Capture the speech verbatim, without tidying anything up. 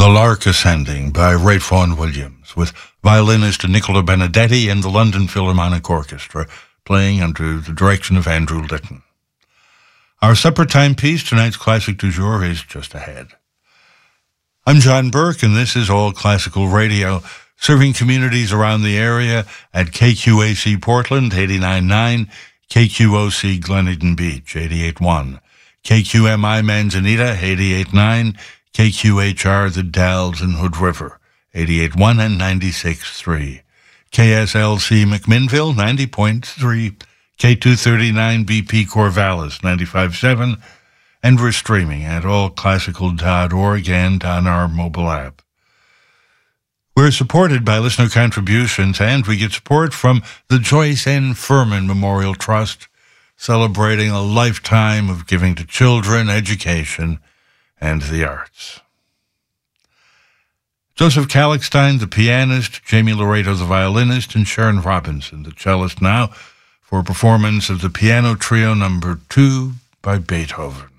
The Lark Ascending by Ralph Vaughan Williams, with violinist Nicola Benedetti and the London Philharmonic Orchestra, playing under the direction of Andrew Litton. Our supper time piece, tonight's classic du jour, is just ahead. I'm John Burke, and this is All Classical Radio, serving communities around the area at K Q A C Portland, eighty-nine point nine, K Q O C Glen Eden Beach, eighty-eight point one, K Q M I Manzanita, eighty-eight point nine, K Q H R The Dalles and Hood River, eighty-eight point one and ninety-six point three, K S L C McMinnville, ninety point three, K two thirty-nine B P Corvallis, ninety-five point seven, and we're streaming at all classical dot org and on our mobile app. We're supported by listener contributions, and we get support from the Joyce N. Furman Memorial Trust, celebrating a lifetime of giving to children, education, and the arts. Joseph Kallichstein, the pianist, Jamie Loreto, the violinist, and Sharon Robinson, the cellist, now for a performance of the Piano Trio Number Two by Beethoven.